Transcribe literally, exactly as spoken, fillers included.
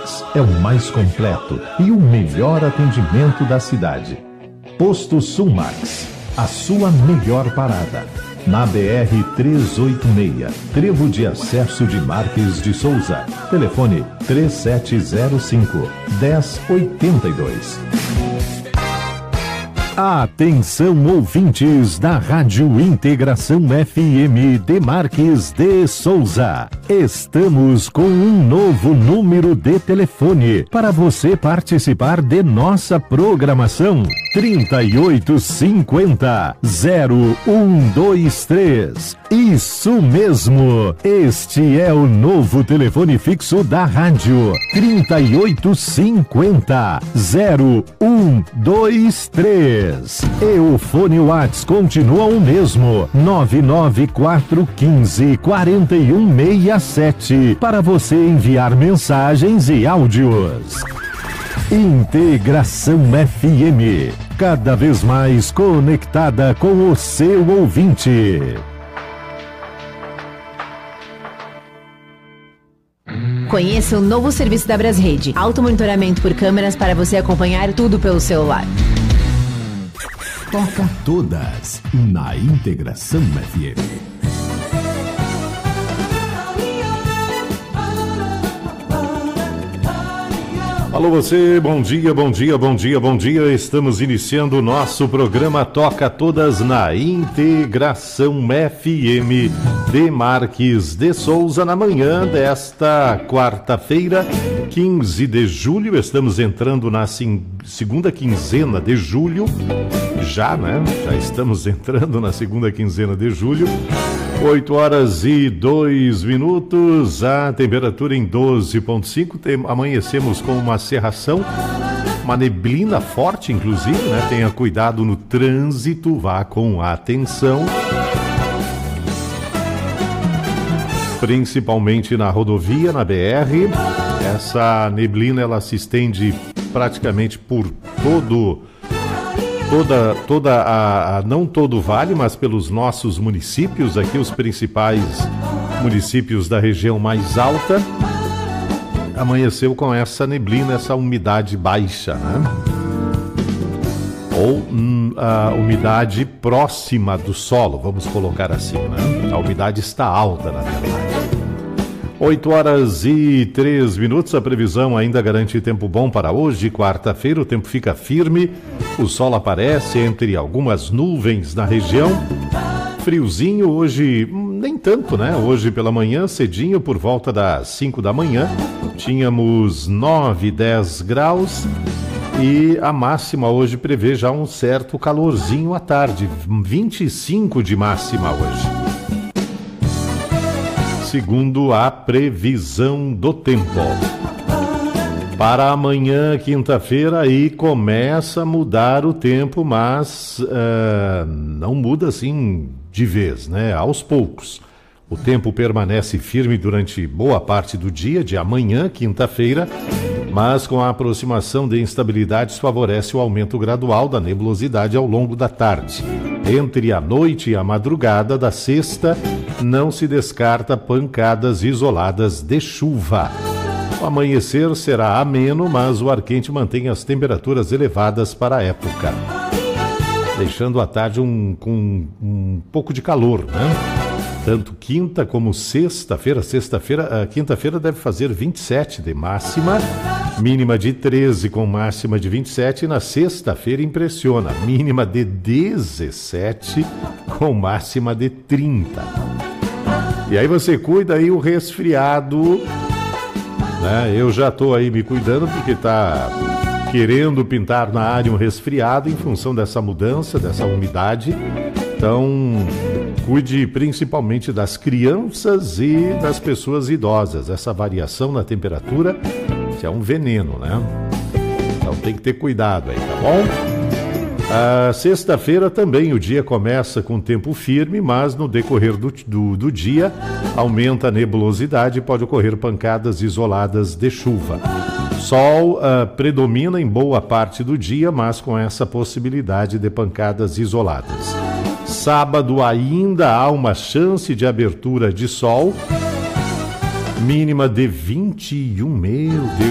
Sulmax é o mais completo e o melhor atendimento da cidade. Posto Sulmax, a sua melhor parada. Na B R trezentos e oitenta e seis, Trevo de Acesso de Marques de Souza. Telefone três sete zero cinco, um zero oito dois. Atenção, ouvintes da Rádio Integração F M de Marques de Souza. Estamos com um novo número de telefone para você participar de nossa programação. trinta e oito cinquenta, zero um dois três. Isso mesmo, este é o novo telefone fixo da rádio. trinta e oito cinquenta, zero um dois três. E o fone Whats continua o mesmo, nove nove quatro um cinco, quatro um seis sete, para você enviar mensagens e áudios. Integração F M, cada vez mais conectada com o seu ouvinte. Conheça o novo serviço da Brasrede. Automonitoramento por câmeras para você acompanhar tudo pelo celular. Toca todas na Integração F M. Alô você, bom dia, bom dia, bom dia, bom dia. Estamos iniciando o nosso programa Toca Todas na Integração F M de Marques de Souza, na manhã desta quarta-feira, quinze de julho. Estamos entrando na segunda quinzena de julho, já, né? Já estamos entrando na segunda quinzena de julho. oito horas e dois minutos, a temperatura em doze vírgula cinco, tem, amanhecemos com uma cerração, uma neblina forte, inclusive, né? Tenha cuidado no trânsito, vá com atenção, principalmente na rodovia, na B R. Essa neblina, ela se estende praticamente por todo Toda, toda a, a, não todo o vale, mas pelos nossos municípios, aqui os principais municípios da região mais alta, amanheceu com essa neblina, essa umidade baixa, né? Ou hum, a umidade próxima do solo, vamos colocar assim, né? A umidade está alta, na verdade. oito horas e três minutos, a previsão ainda garante tempo bom para hoje, quarta-feira. O tempo fica firme, o sol aparece entre algumas nuvens na região. Friozinho hoje, nem tanto, né? Hoje pela manhã, cedinho, por volta das cinco da manhã, tínhamos nove, dez graus. E a máxima hoje prevê já um certo calorzinho à tarde, vinte e cinco de máxima hoje, segundo a previsão do tempo. Para amanhã, quinta-feira, aí começa a mudar o tempo, mas uh, não muda assim de vez, né? Aos poucos. O tempo permanece firme durante boa parte do dia de amanhã, quinta-feira, mas com a aproximação de instabilidades favorece o aumento gradual da nebulosidade ao longo da tarde. Entre a noite e a madrugada da sexta, não se descarta pancadas isoladas de chuva. O amanhecer será ameno, mas o ar quente mantém as temperaturas elevadas para a época, deixando a tarde um, com um pouco de calor, né? Tanto quinta como sexta-feira. Sexta-feira, quinta-feira deve fazer vinte e sete de máxima, mínima de treze com máxima de vinte e sete. E na sexta-feira impressiona, mínima de dezessete com máxima de trinta. E aí você cuida aí o resfriado, né? Eu já estou aí me cuidando porque está querendo pintar na área um resfriado em função dessa mudança, dessa umidade. Então, cuide principalmente das crianças e das pessoas idosas. Essa variação na temperatura é um veneno, né? Então tem que ter cuidado aí, tá bom? A sexta-feira também o dia começa com tempo firme, mas no decorrer do, do, do dia aumenta a nebulosidade e pode ocorrer pancadas isoladas de chuva. Sol uh, predomina em boa parte do dia, mas com essa possibilidade de pancadas isoladas. Sábado ainda há uma chance de abertura de sol, mínima de vinte e um, meu Deus.